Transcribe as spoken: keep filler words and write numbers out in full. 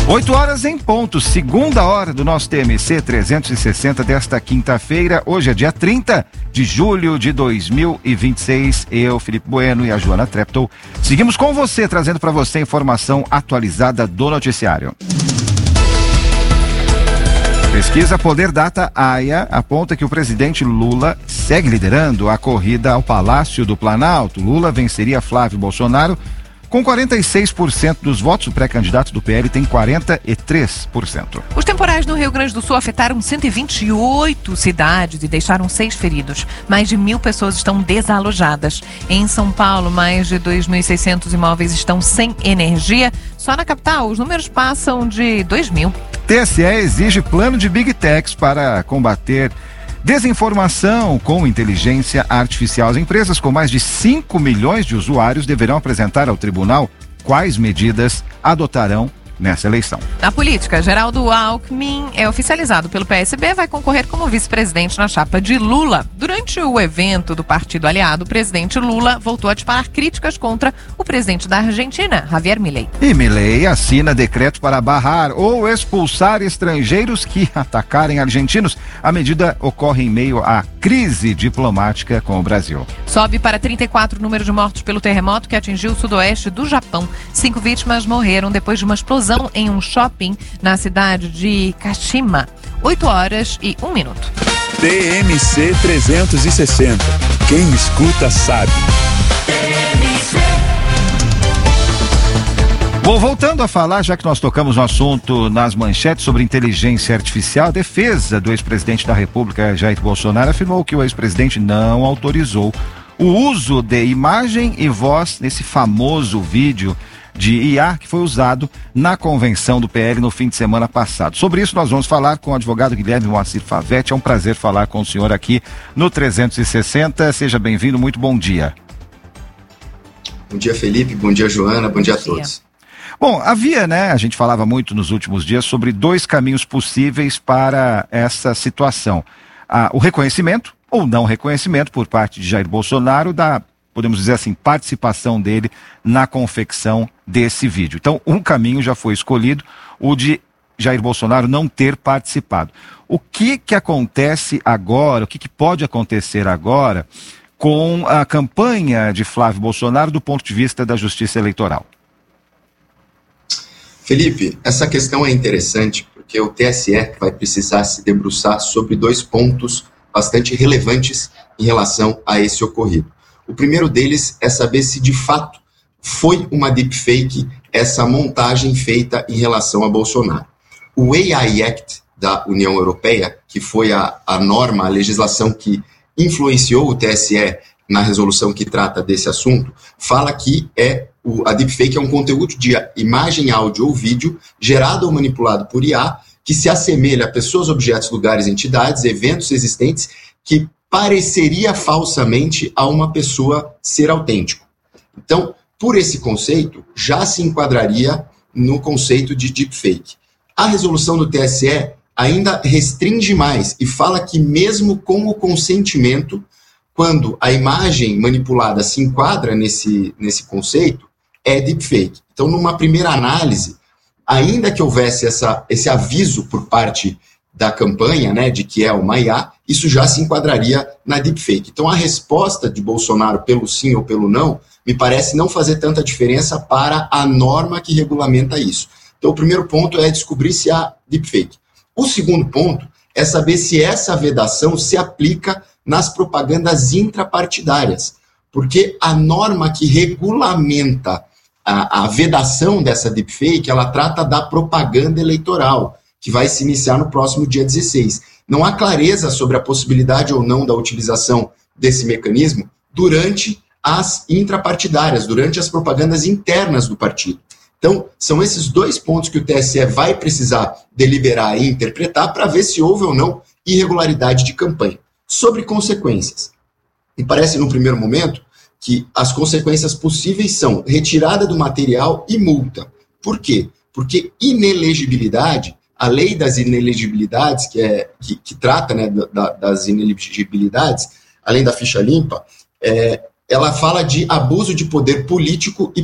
oito horas em ponto, segunda hora do nosso T M C trezentos e sessenta desta quinta-feira. Hoje é dia trinta de julho de dois mil e vinte e seis. Eu, Felipe Bueno e a Joana Treptow seguimos com você, trazendo para você a informação atualizada do noticiário. Pesquisa Poder Data A I A aponta que o presidente Lula segue liderando a corrida ao Palácio do Planalto. Lula venceria Flávio Bolsonaro com quarenta e seis por cento dos votos. O pré-candidato do P L tem quarenta e três por cento. Os temporais no Rio Grande do Sul afetaram cento e vinte e oito cidades e deixaram seis feridos. Mais de mil pessoas estão desalojadas. Em São Paulo, mais de dois mil e seiscentos imóveis estão sem energia. Só na capital, os números passam de dois mil. T S E exige plano de Big Techs para combater desinformação com inteligência artificial. As empresas com mais de cinco milhões de usuários deverão apresentar ao tribunal quais medidas adotarão nessa eleição. Na política, Geraldo Alckmin é oficializado pelo P S B, vai concorrer como vice-presidente na chapa de Lula. Durante o evento do partido aliado, o presidente Lula voltou a disparar críticas contra o presidente da Argentina, Javier Milei. E Milei assina decreto para barrar ou expulsar estrangeiros que atacarem argentinos. A medida ocorre em meio à crise diplomática com o Brasil. Sobe para trinta e quatro o número de mortos pelo terremoto que atingiu o sudoeste do Japão. Cinco vítimas morreram depois de uma explosão em um shopping na cidade de Kashima. oito horas e um minuto. T M C trezentos e sessenta. Quem escuta sabe. Bom, voltando a falar, já que nós tocamos no assunto nas manchetes sobre inteligência artificial, a defesa do ex-presidente da República, Jair Bolsonaro, afirmou que o ex-presidente não autorizou o uso de imagem e voz nesse famoso vídeo de I A que foi usado na convenção do P L no fim de semana passado. Sobre isso nós vamos falar com o advogado Guilherme Moacir Favetti. É um prazer falar com o senhor aqui no trezentos e sessenta. Seja bem-vindo, muito bom dia. Bom dia, Felipe, bom dia, Joana, bom dia a todos. Bom, havia, né, a gente falava muito nos últimos dias sobre dois caminhos possíveis para essa situação. Ah, o reconhecimento ou não reconhecimento por parte de Jair Bolsonaro da, podemos dizer assim, participação dele na confecção desse vídeo. Então, um caminho já foi escolhido, o de Jair Bolsonaro não ter participado. O que que acontece agora, o que que pode acontecer agora com a campanha de Flávio Bolsonaro do ponto de vista da justiça eleitoral? Felipe, essa questão é interessante porque o T S E vai precisar se debruçar sobre dois pontos bastante relevantes em relação a esse ocorrido. O primeiro deles é saber se de fato foi uma deepfake essa montagem feita em relação a Bolsonaro. O A I Act da União Europeia, que foi a, a norma, a legislação que influenciou o T S E na resolução que trata desse assunto, fala que é o, a deepfake é um conteúdo de imagem, áudio ou vídeo gerado ou manipulado por I A que se assemelha a pessoas, objetos, lugares, entidades, eventos existentes que pareceria falsamente a uma pessoa ser autêntico. Então, por esse conceito, já se enquadraria no conceito de deepfake. A resolução do T S E ainda restringe mais e fala que mesmo com o consentimento, quando a imagem manipulada se enquadra nesse, nesse conceito, é deepfake. Então, numa primeira análise, ainda que houvesse essa, esse aviso por parte da campanha, né, de que é uma I A, isso já se enquadraria na deepfake. Então, a resposta de Bolsonaro pelo sim ou pelo não, me parece não fazer tanta diferença para a norma que regulamenta isso. Então, o primeiro ponto é descobrir se há deepfake. O segundo ponto é saber se essa vedação se aplica nas propagandas intrapartidárias, porque a norma que regulamenta a, a vedação dessa deepfake, ela trata da propaganda eleitoral, que vai se iniciar no próximo dia dezesseis. Não há clareza sobre a possibilidade ou não da utilização desse mecanismo durante as intrapartidárias, durante as propagandas internas do partido. Então, são esses dois pontos que o T S E vai precisar deliberar e interpretar para ver se houve ou não irregularidade de campanha. Sobre consequências. Me parece, no primeiro momento, que as consequências possíveis são retirada do material e multa. Por quê? Porque inelegibilidade, a lei das inelegibilidades, que, é, que, que trata, né, da, das inelegibilidades, além da ficha limpa, é, ela fala de abuso de poder político e